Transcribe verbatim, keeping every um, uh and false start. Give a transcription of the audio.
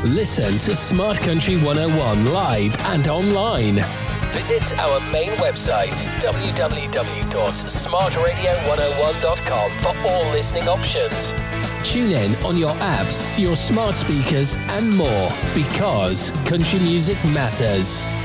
Listen to Smart Country one oh one live and online. Visit our main website, w w w dot smart radio one oh one dot com, for all listening options. Tune in on your apps, your smart speakers, and more, because country music matters.